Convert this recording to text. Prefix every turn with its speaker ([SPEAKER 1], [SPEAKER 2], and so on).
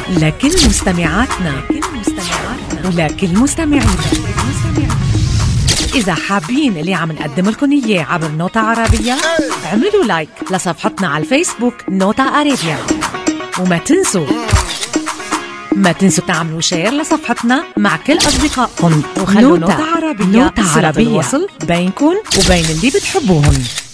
[SPEAKER 1] لكل مستمعاتنا ولكل مستمعينا. إذا حابين اللي عم نقدم لكم إياه عبر نوتة عربية، اعملوا لايك لصفحتنا على الفيسبوك نوتة عربية، وما تنسوا تعملوا شير لصفحتنا مع كل أصدقائكم، وخلوا نوتة عربية وصل بينكم وبين اللي بتحبوهم.